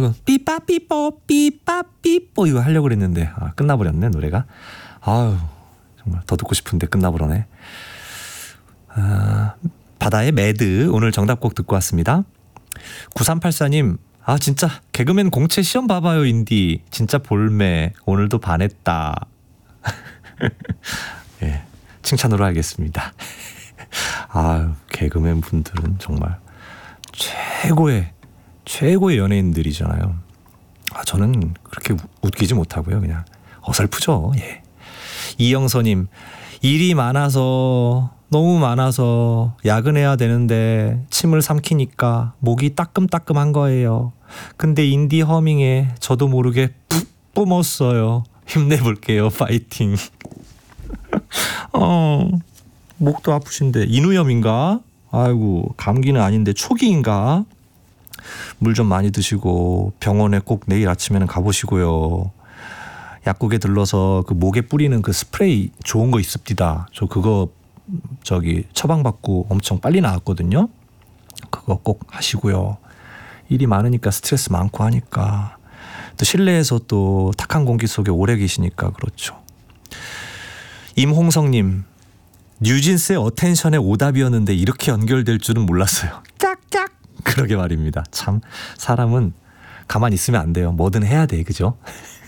하고 삐빠삐뽀 삐빠삐뽀 이거 하려고 그랬는데 끝나버렸네 노래가. 아유 정말 더 듣고 싶은데 끝나버리네. 바다의 매드 오늘 정답곡 듣고 왔습니다. 9384님 진짜 개그맨 공채 시험 봐봐요 인디. 진짜 볼매 오늘도 반했다. 예, 칭찬으로 하겠습니다. 개그맨 분들은 정말 최고의 연예인들이잖아요. 저는 그렇게 웃기지 못하고요. 그냥 어설프죠. 예. 이영서님 일이 많아서 너무 많아서 야근해야 되는데 침을 삼키니까 목이 따끔따끔한 거예요. 근데 인디 허밍에 저도 모르게 푹 뿜었어요. 힘내볼게요. 파이팅. 목도 아프신데 인후염인가? 아이고 감기는 아닌데 초기인가? 물 좀 많이 드시고 병원에 꼭 내일 아침에는 가보시고요. 약국에 들러서 그 목에 뿌리는 그 스프레이 좋은 거 있습니다. 저 그거 처방받고 엄청 빨리 나았거든요. 그거 꼭 하시고요. 일이 많으니까 스트레스 많고 하니까 또 실내에서 또 탁한 공기 속에 오래 계시니까 그렇죠. 임홍성님 뉴진스의 어텐션의 오답이었는데 이렇게 연결될 줄은 몰랐어요. 짝짝. 그러게 말입니다. 참 사람은 가만히 있으면 안 돼요. 뭐든 해야 돼. 그죠?